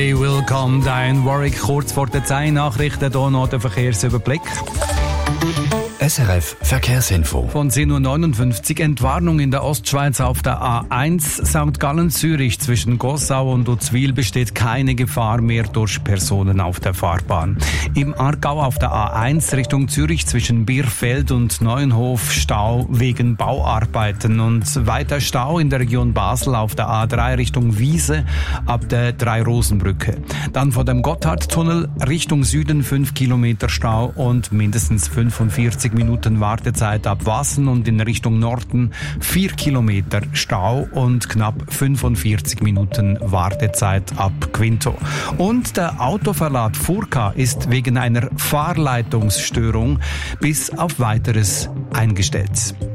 Hey, willkommen, dein Warwick, kurz vor der 10 Nachrichten, hier noch der Verkehrsüberblick. SRF Verkehrsinfo. Von 10.59 Uhr Entwarnung in der Ostschweiz auf der A1 St. Gallen-Zürich zwischen Gossau und Uzwil besteht keine Gefahr mehr durch Personen auf der Fahrbahn. Im Aargau auf der A1 Richtung Zürich zwischen Bierfeld und Neuenhof Stau wegen Bauarbeiten und weiter Stau in der Region Basel auf der A3 Richtung Wiese ab der Drei-Rosen-Brücke. Dann vor dem Gotthardtunnel Richtung Süden 5 Kilometer Stau und mindestens 45 Minuten Wartezeit ab Wassen und in Richtung Norden 4 Kilometer Stau und knapp 45 Minuten Wartezeit ab Quinto. Und der Autoverlad Furka ist wegen einer Fahrleitungsstörung bis auf Weiteres eingestellt.